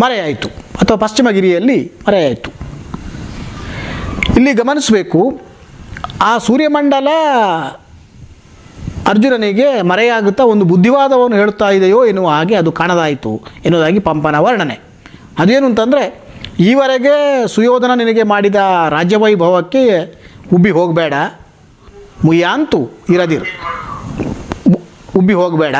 ಮರೆಯಾಯಿತು, ಅಥವಾ ಪಶ್ಚಿಮಗಿರಿಯಲ್ಲಿ ಮರೆಯಾಯಿತು. ಇಲ್ಲಿ ಗಮನಿಸಬೇಕು, ಆ ಸೂರ್ಯಮಂಡಲ ಅರ್ಜುನನಿಗೆ ಮರೆಯಾಗುತ್ತಾ ಒಂದು ಬುದ್ಧಿವಾದವನ್ನು ಹೇಳುತ್ತಾ ಇದೆಯೋ ಎನ್ನುವ ಹಾಗೆ ಅದು ಕಾಣದಾಯಿತು ಎನ್ನುವುದಾಗಿ ಪಂಪನ ವರ್ಣನೆ. ಅದೇನು ಅಂತಂದರೆ, ಈವರೆಗೆ ಸುಯೋಧನ ನಿನಗೆ ಮಾಡಿದ ರಾಜ್ಯವೈಭವಕ್ಕೆ ಉಬ್ಬಿ ಹೋಗಬೇಡ, ಮುಯ್ಯಾಂತು ಇರದಿರು, ಉಬ್ಬಿ ಹೋಗಬೇಡ.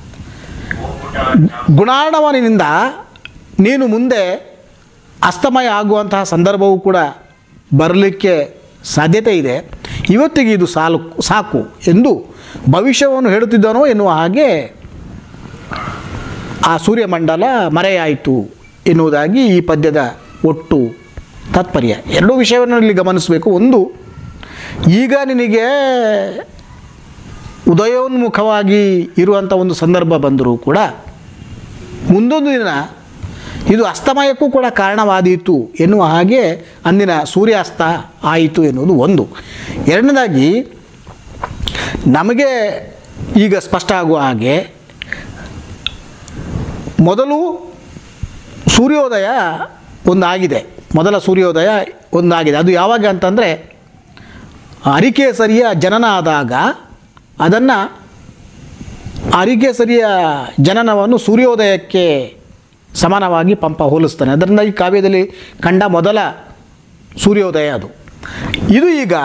ಗುಣಾಣವನಿಂದ ನೀನು ಮುಂದೆ ಅಸ್ತಮಯ ಆಗುವಂತಹ ಸಂದರ್ಭವೂ ಕೂಡ ಬರಲಿಕ್ಕೆ ಸಾಧ್ಯತೆ ಇದೆ. ಇವತ್ತಿಗೆ ಇದು ಸಾಕು ಎಂದು ಭವಿಷ್ಯವನ್ನು ಹೇಳುತ್ತಿದ್ದನೋ ಎನ್ನುವ ಹಾಗೆ ಆ ಸೂರ್ಯಮಂಡಲ ಮರೆಯಾಯಿತು ಎನ್ನುವುದಾಗಿ ಈ ಪದ್ಯದ ಒಟ್ಟು ತಾತ್ಪರ್ಯ. ಎರಡೂ ವಿಷಯವನ್ನು ಇಲ್ಲಿ ಗಮನಿಸಬೇಕು. ಒಂದು, ಈಗ ನಿನಗೆ ಉದಯೋನ್ಮುಖವಾಗಿ ಇರುವಂಥ ಒಂದು ಸಂದರ್ಭ ಬಂದರೂ ಕೂಡ ಮುಂದೊಂದು ದಿನ ಇದು ಅಸ್ತಮಯಕ್ಕೂ ಕೂಡ ಕಾರಣವಾದೀತು ಎನ್ನುವ ಹಾಗೆ ಅಂದಿನ ಸೂರ್ಯಾಸ್ತ ಆಯಿತು ಎನ್ನುವುದು ಒಂದು. ಎರಡನೇದಾಗಿ, ನಮಗೆ ಈಗ ಸ್ಪಷ್ಟ ಆಗುವ ಹಾಗೆ ಮೊದಲು ಸೂರ್ಯೋದಯ ಒಂದಾಗಿದೆ, ಮೊದಲ ಸೂರ್ಯೋದಯ ಒಂದಾಗಿದೆ. ಅದು ಯಾವಾಗ ಅಂತಂದರೆ, ಅರಿಕೇಸರಿಯ ಜನನ ಆದಾಗ ಅದನ್ನು ಅರಿಕೇಸರಿಯ ಜನನವನ್ನು ಸೂರ್ಯೋದಯಕ್ಕೆ ಸಮಾನವಾಗಿ ಪಂಪ ಹೋಲಿಸ್ತಾನೆ. ಅದರಿಂದ ಈ ಕಾವ್ಯದಲ್ಲಿ ಕಂಡ ಮೊದಲ ಸೂರ್ಯೋದಯ ಅದು. ಇದು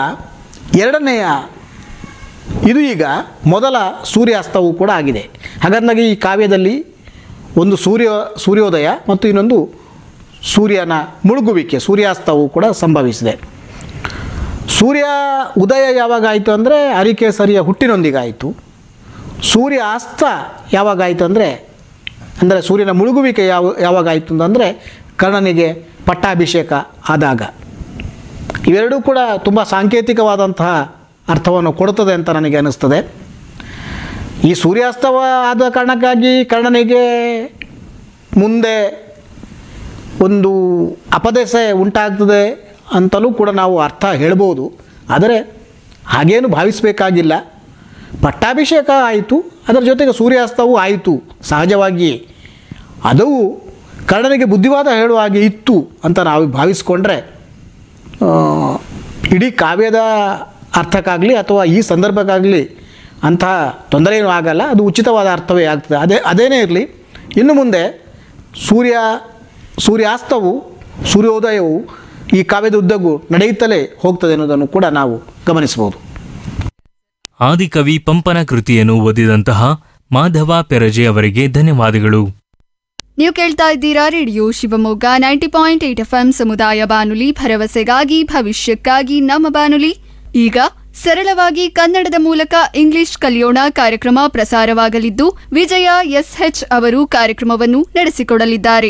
ಈಗ ಮೊದಲ ಸೂರ್ಯಾಸ್ತವೂ ಕೂಡ ಆಗಿದೆ. ಹಾಗಾಗಿ ಈ ಕಾವ್ಯದಲ್ಲಿ ಒಂದು ಸೂರ್ಯೋದಯ ಮತ್ತು ಇನ್ನೊಂದು ಸೂರ್ಯನ ಮುಳುಗುವಿಕೆ, ಸೂರ್ಯಾಸ್ತವೂ ಕೂಡ ಸಂಭವಿಸಿದೆ. ಸೂರ್ಯ ಉದಯ ಯಾವಾಗಾಯಿತು ಅಂದರೆ ಅರಿಕೇಸರಿಯ ಹುಟ್ಟಿನೊಂದಿಗಾಯಿತು. ಸೂರ್ಯ ಅಸ್ತ ಯಾವಾಗಾಯಿತು ಅಂದರೆ ಸೂರ್ಯನ ಮುಳುಗುವಿಕೆ ಯಾವಾಗಾಯಿತು ಅಂತಂದರೆ ಕರ್ಣನಿಗೆ ಪಟ್ಟಾಭಿಷೇಕ ಆದಾಗ. ಇವೆರಡೂ ಕೂಡ ತುಂಬ ಸಾಂಕೇತಿಕವಾದಂತಹ ಅರ್ಥವನ್ನು ಕೊಡುತ್ತದೆ ಅಂತ ನನಗೆ ಅನ್ನಿಸ್ತದೆ. ಈ ಸೂರ್ಯಾಸ್ತವ ಆದ ಕಾರಣಕ್ಕಾಗಿ ಕರ್ಣನಿಗೆ ಮುಂದೆ ಒಂದು ಅಪದೇಶ ಉಂಟಾಗ್ತದೆ ಅಂತಲೂ ಕೂಡ ನಾವು ಅರ್ಥ ಹೇಳ್ಬೋದು. ಆದರೆ ಹಾಗೇನು ಭಾವಿಸಬೇಕಾಗಿಲ್ಲ. ಪಟ್ಟಾಭಿಷೇಕ ಆಯಿತು, ಅದರ ಜೊತೆಗೆ ಸೂರ್ಯಾಸ್ತವೂ ಆಯಿತು ಸಹಜವಾಗಿ. ಅದು ಕರ್ಣನಿಗೆ ಬುದ್ಧಿವಾದ ಹೇಳುವ ಹಾಗೆ ಇತ್ತು ಅಂತ ನಾವು ಭಾವಿಸ್ಕೊಂಡ್ರೆ ಇಡೀ ಕಾವ್ಯದ ಅರ್ಥಕ್ಕಾಗಲಿ ಅಥವಾ ಈ ಸಂದರ್ಭಕ್ಕಾಗಲಿ ಅಂತಹ ತೊಂದರೆ ಏನೂ ಆಗಲ್ಲ. ಅದು ಉಚಿತವಾದ ಅರ್ಥವೇ ಆಗ್ತದೆ. ಅದೇನೇ ಇರಲಿ, ಇನ್ನು ಮುಂದೆ ಸೂರ್ಯಾಸ್ತವು ಸೂರ್ಯೋದಯವು ಈ ಕಾವ್ಯದ ಉದ್ದಕ್ಕೂ ನಡೆಯುತ್ತಲೇ ಹೋಗ್ತದೆ ಅನ್ನೋದನ್ನು ಕೂಡ ನಾವು ಗಮನಿಸಬಹುದು. ಆದಿಕವಿ ಪಂಪನ ಕೃತಿಯನ್ನು ಓದಿದಂತಹ ಮಾಧವ ಪೆರಜೆ ಅವರಿಗೆ ಧನ್ಯವಾದಗಳು. ನೀವು ಕೇಳ್ತಾ ಇದ್ದೀರಾ ರೇಡಿಯೋ ಶಿವಮೊಗ್ಗ 90.8 FM ಸಮುದಾಯ ಬಾನುಲಿ, ಭರವಸೆಗಾಗಿ ಭವಿಷ್ಯಕ್ಕಾಗಿ ನಮ್ಮ ಬಾನುಲಿ. ಈಗ ಸರಳವಾಗಿ ಕನ್ನಡದ ಮೂಲಕ ಇಂಗ್ಲಿಷ್ ಕಲಿಯೋಣ ಕಾರ್ಯಕ್ರಮ ಪ್ರಸಾರವಾಗಲಿದ್ದು, ವಿಜಯ SH ಅವರು ಕಾರ್ಯಕ್ರಮವನ್ನು ನಡೆಸಿಕೊಡಲಿದ್ದಾರೆ.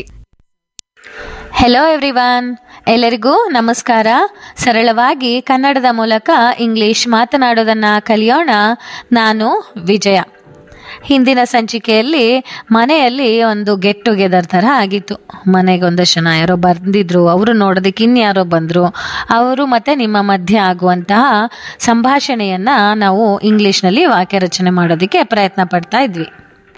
ಹೆಲೋ ಎವ್ರಿವನ್, ಎಲ್ಲರಿಗೂ ನಮಸ್ಕಾರ. ಸರಳವಾಗಿ ಕನ್ನಡದ ಮೂಲಕ ಇಂಗ್ಲಿಷ್ ಮಾತನಾಡೋದನ್ನು ಕಲಿಯೋಣ. ನಾನು ವಿಜಯ. ಹಿಂದಿನ ಸಂಚಿಕೆಯಲ್ಲಿ ಮನೆಯಲ್ಲಿ ಒಂದು ಗೆಟ್ ಟುಗೆದರ್ ಥರ ಆಗಿತ್ತು. ಮನೆಗೆ ಒಂದಷ್ಟು ಜನ ಯಾರೋ ಬಂದಿದ್ರು, ಅವರು ನೋಡೋದಕ್ಕೆ ಇನ್ಯಾರೋ ಬಂದರು. ಅವರು ಮತ್ತು ನಿಮ್ಮ ಮಧ್ಯೆ ಆಗುವಂತಹ ಸಂಭಾಷಣೆಯನ್ನು ನಾವು ಇಂಗ್ಲೀಷ್ನಲ್ಲಿ ವಾಕ್ಯ ರಚನೆ ಮಾಡೋದಕ್ಕೆ ಪ್ರಯತ್ನ ಪಡ್ತಾ ಇದ್ವಿ.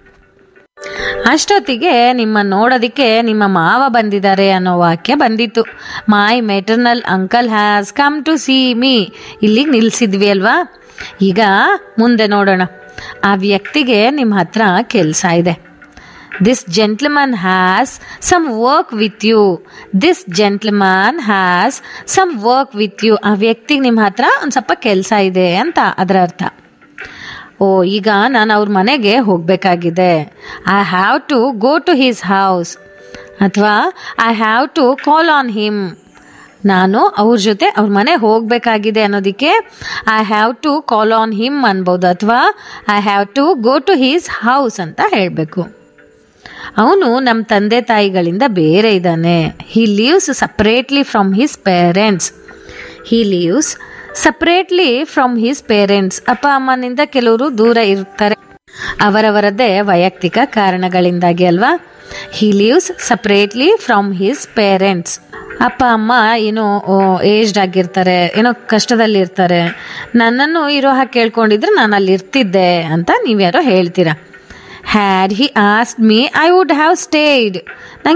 ಅಷ್ಟೊತ್ತಿಗೆ ನಿಮ್ಮ ನೋಡೋದಕ್ಕೆ ನಿಮ್ಮ ಮಾವ ಬಂದಿದ್ದಾರೆ ಅನ್ನೋ ವಾಕ್ಯ ಬಂದಿತ್ತು. ಮೈ maternal uncle has come to C me. ಇಲ್ಲಿಗೆ ನಿಲ್ಲಿಸಿದ್ವಿ ಅಲ್ವಾ? ಈಗ ಮುಂದೆ ನೋಡೋಣ. ಆ ವ್ಯಕ್ತಿಗೆ ನಿಮ್ಮ ಹತ್ರ ಕೆಲಸ ಇದೆ. This gentleman has some work with you. This gentleman has some work with you. ಆ ವ್ಯಕ್ತಿಗೆ ನಿಮ್ಮ ಹತ್ರ ಒಂದು ಸ್ವಲ್ಪ ಕೆಲಸ ಇದೆ ಅಂತ ಅದರ ಅರ್ಥ. ಈಗ ನಾನು ಅವ್ರ ಮನೆಗೆ ಹೋಗಬೇಕಾಗಿದೆ. I have to go to his house. ಅಥವಾ I have to call on him. ನಾನು ಅವ್ರ ಜೊತೆ ಅವ್ರ ಮನೆ ಹೋಗಬೇಕಾಗಿದೆ ಅನ್ನೋದಕ್ಕೆ I have to call on him ಅನ್ಬೋದು. ಅಥವಾ I have to go to his house ಅಂತ ಹೇಳಬೇಕು. ಅವನು ನಮ್ಮ ತಂದೆ ತಾಯಿಗಳಿಂದ ಬೇರೆ ಇದ್ದಾನೆ. ಹಿ leaves separately from his parents. He leaves separately from his parents. ಅಪ್ಪ ಅಮ್ಮನಿಂದ ಕೆಲವರು ದೂರ ಇರ್ತಾರೆ, ಅವರವರದ್ದೇ ವೈಯಕ್ತಿಕ ಕಾರಣಗಳಿಂದಾಗಿ ಅಲ್ವಾ. ಹಿ leaves separately from his parents. ಅಪ್ಪ ಅಮ್ಮ ಏನೋ ಏಜ್ಡ್ ಆಗಿರ್ತಾರೆ, ಏನೋ ಕಷ್ಟದಲ್ಲಿ ಇರ್ತಾರೆ. ನನ್ನನ್ನು ಇರೋ ಹಾಗೆ ಕೇಳ್ಕೊಂಡಿದ್ರೆ ನಾನು ಅಲ್ಲಿ ಇರ್ತಿದ್ದೆ ಅಂತ ನೀವ್ಯಾರೋ ಹೇಳ್ತೀರಾ. Had he asked me I would have ಸ್ಟೇಯ್ಡ್.